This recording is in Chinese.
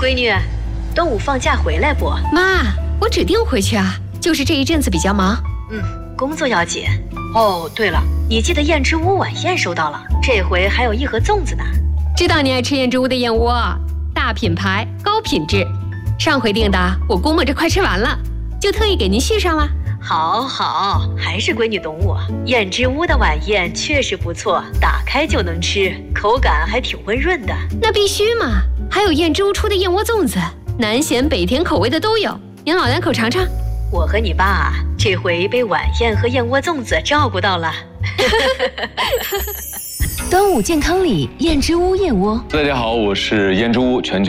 闺女，端午放假回来不？ 妈，我指定回去啊，就是这一阵子比较忙。 工作要紧。哦，对了，你记得燕之屋晚宴收到了，这回还有一盒粽子呢。 知道你爱吃燕之屋的燕窝，大品牌高品质。上回订的我估摸着快吃完了，就特意给您续上了。 好，还是闺女懂我。燕之屋的晚宴确实不错，打开就能吃，口感还挺温润的。 那必须嘛，还有燕之屋出的燕窝粽子，南咸北甜口味的都有，您老两口尝尝。 我和你爸这回被晚宴和燕窝粽子照顾到了。 端午健康里燕之屋燕窝。 大家好，我是燕之屋全球